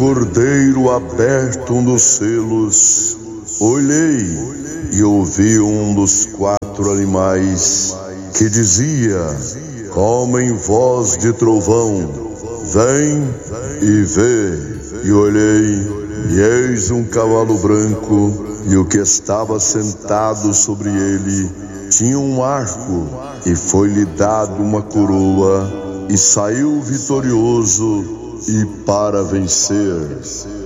cordeiro aberto um dos selos, olhei e ouvi um dos 4 animais que dizia, como em voz de trovão, vem e vê. E olhei, e eis um cavalo branco, e o que estava sentado sobre ele tinha um arco, e foi-lhe dado uma coroa, e saiu vitorioso e para vencer.